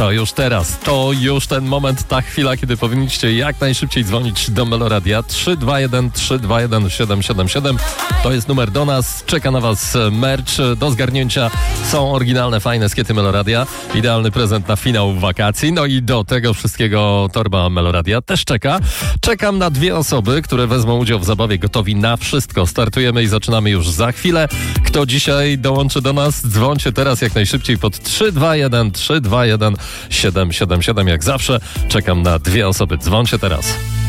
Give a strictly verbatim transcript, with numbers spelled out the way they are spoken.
To już teraz, to już ten moment, ta chwila, kiedy powinniście jak najszybciej dzwonić do Meloradia. trzy dwa jeden trzy dwa jeden siedem siedem siedem to jest numer do nas. Czeka na was merch. Do zgarnięcia są oryginalne, fajne skiety Meloradia. Idealny prezent na finał wakacji. No i do tego wszystkiego torba Meloradia też czeka. Czekam na dwie osoby, które wezmą udział w zabawie gotowi na wszystko. Startujemy i zaczynamy już za chwilę. Kto dzisiaj dołączy do nas? Dzwońcie teraz jak najszybciej pod trzy dwa jeden trzy dwa jeden siedem siedem siedem. Jak zawsze czekam na dwie osoby. Dzwońcie teraz.